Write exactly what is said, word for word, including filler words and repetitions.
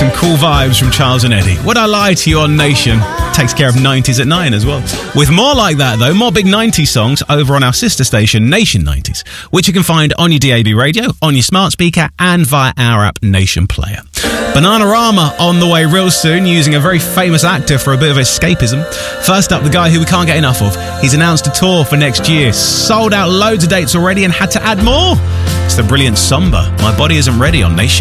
some cool vibes from Charles and Eddie. Would I Lie to You on Nation takes care of nineties at nine as well. With more like that, though, more big nineties songs over on our sister station, Nation nineties, which you can find on your D A B radio, on your smart speaker, and via our app, Nation Player. Bananarama on the way real soon, using a very famous actor for a bit of escapism. First up, the guy who we can't get enough of. He's announced a tour for next year, sold out loads of dates already, and had to add more. It's the brilliant Samba. My Body Isn't Ready on Nation.